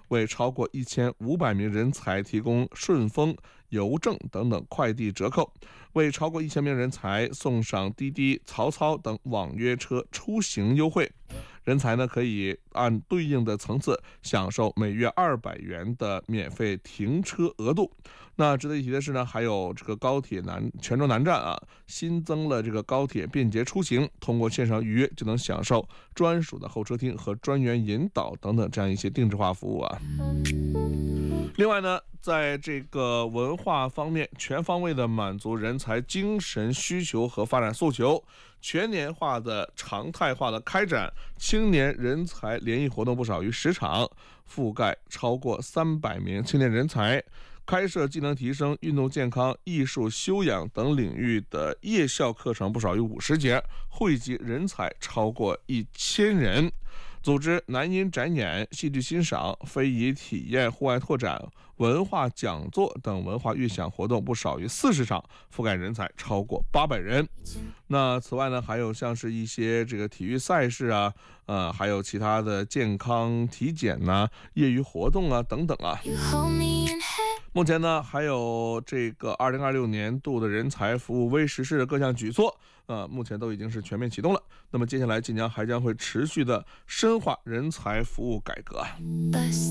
为超过1500名人才提供顺丰、邮政等等快递折扣，为超过1000名人才送上滴滴、曹操等网约车出行优惠。人才呢可以按对应的层次享受每月200元的免费停车额度。那值得一提的是呢，还有这个高铁泉州南站啊，新增了这个高铁便捷出行，通过线上预约就能享受专属的候车厅和专员引导等等这样一些定制化服务啊。另外呢，在这个文化方面，全方位的满足人才精神需求和发展诉求，全年化的常态化的开展青年人才联谊活动不少于10场，覆盖超过300名青年人才，开设技能提升、运动健康、艺术修养等领域的夜校课程不少于50节，汇集人才超过1000人。组织南音展演、戏剧欣赏、非遗体验、户外拓展、文化讲座等文化悦享活动不少于40场，覆盖人才超过800人。那此外呢，还有像是一些这个体育赛事啊，还有其他的健康体检呐、业余活动啊等等啊。目前呢，还有这个2026年度的人才服务微实施的各项举措，目前都已经是全面启动了。那么接下来晋江还将会持续的深化人才服务改革。